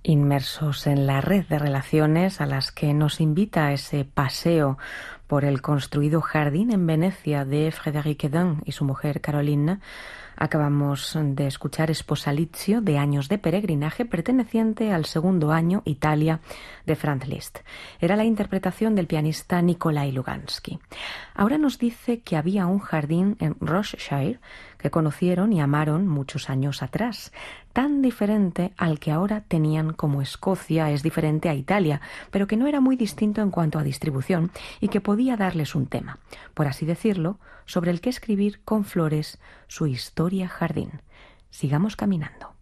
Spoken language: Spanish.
Inmersos en la red de relaciones a las que nos invita ese paseo por el construido jardín en Venecia de Frédéric Hedin y su mujer Caroline, acabamos de escuchar Sposalizio de Años de peregrinaje, perteneciente al segundo año Italia de Franz Liszt. Era la interpretación del pianista Nikolai Lugansky. Ahora nos dice que había un jardín en Rocheshire que conocieron y amaron muchos años atrás. Tan diferente al que ahora tenían como Escocia es diferente a Italia, pero que no era muy distinto en cuanto a distribución y que podía darles un tema, por así decirlo, sobre el que escribir con flores su historia jardín. Sigamos caminando.